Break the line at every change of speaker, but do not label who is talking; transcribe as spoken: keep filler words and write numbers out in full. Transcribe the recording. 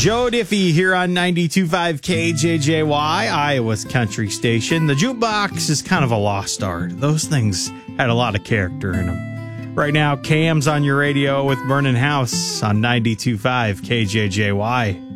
Joe Diffie here on ninety-two point five K J J Y, Iowa's country station. The jukebox is kind of a lost art. Those things had a lot of character in them. Right now, Cam's on your radio with Burning House on ninety-two point five K J J Y.